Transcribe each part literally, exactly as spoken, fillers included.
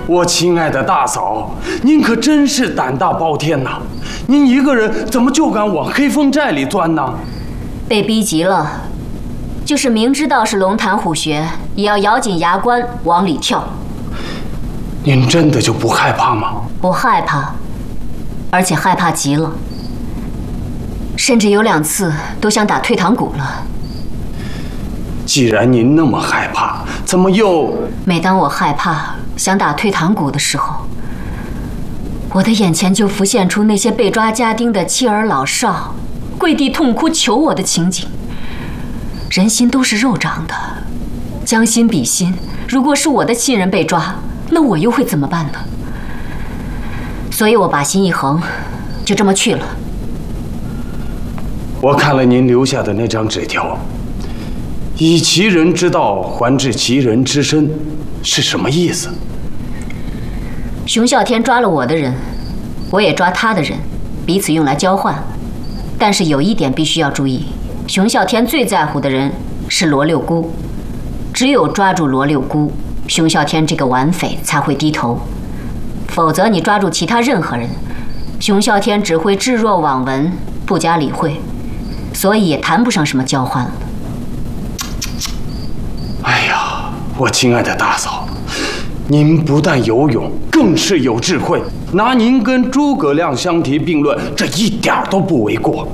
我亲爱的大嫂，您可真是胆大包天呐！您一个人怎么就敢往黑风寨里钻呢？ 被逼急了，就是明知道是龙潭虎穴，也要咬紧牙关往里跳。 您真的就不害怕吗？ 不害怕，而且害怕极了，甚至有两次都想打退堂鼓了。 既然您那么害怕，怎么又…… 每当我害怕想打退堂鼓的时候，我的眼前就浮现出那些被抓家丁的妻儿老少，跪地痛哭求我的情景。人心都是肉长的，将心比心，如果是我的亲人被抓，那我又会怎么办呢？所以我把心一横，就这么去了。 我看了您留下的那张纸条，以其人之道还治其人之身，是什么意思？ 熊啸天抓了我的人，我也抓他的人，彼此用来交换。但是有一点必须要注意，熊啸天最在乎的人是罗六姑，只有抓住罗六姑，熊啸天这个顽匪才会低头。否则你抓住其他任何人，熊啸天只会置若罔闻，不加理会，所以也谈不上什么交换了。 哎呀，我亲爱的大嫂，您不但有勇，更是有智慧，拿您跟诸葛亮相提并论，这一点都不为过。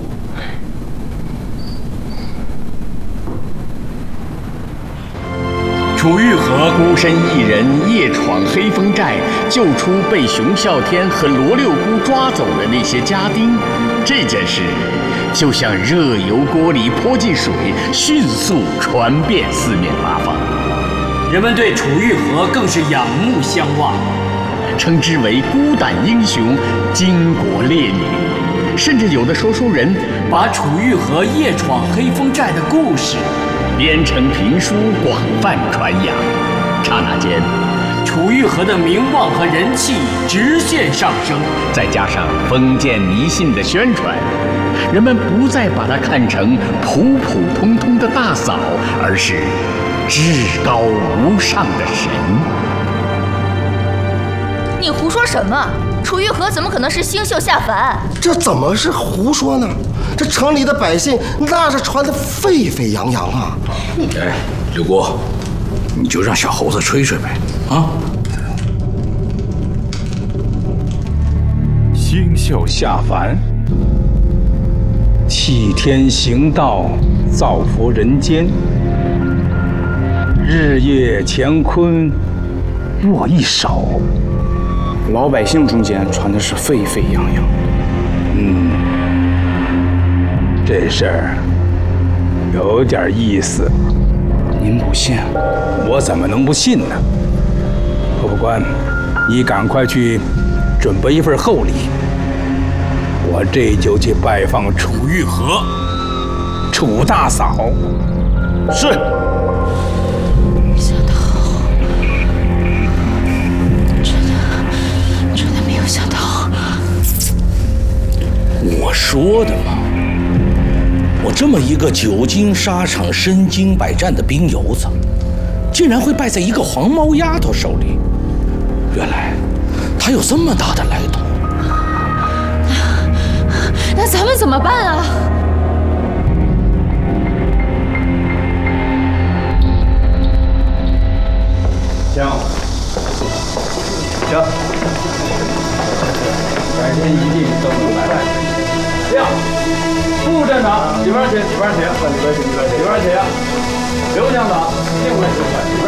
楚玉和孤身一人夜闯黑风寨，救出被熊啸天和罗六姑抓走的那些家丁，这件事就像热油锅里泼进水，迅速传遍四面八方。 人们对楚玉和更是仰慕相望， 称之为孤胆英雄、巾帼烈女，甚至有的说书人把楚玉和夜闯黑风寨的故事编成评书，广泛传扬。刹那间， 楚玉和的名望和人气直线上升， 再加上封建迷信的宣传，人们不再把她看成普普通通的大嫂，而是至高无上的神。 你胡说什么？楚玉和怎么可能是星宿下凡？ 这怎么是胡说呢？这城里的百姓那是传得沸沸扬扬啊！ 哎，刘姑，你就让小猴子吹吹呗，啊！ 星宿下凡，替天行道，造福人间。日夜乾坤，握一手。 老百姓中间传的是沸沸扬扬。 嗯，这事儿有点意思。 您不信？ 我怎么能不信呢？侯副官，你赶快去准备一份厚礼，我这就去拜访楚玉和、楚大嫂。 是。 小桃，真的真的没有想到。 我说的嘛，我这么一个久经沙场、身经百战的兵油子，竟然会败在一个黄毛丫头手里。原来她有这么大的来头。 那咱们怎么办啊？ 行，行，改天一定都能来。亮，副站长里边请，里边请，里边请，里边请，里边请。刘向导，另外请。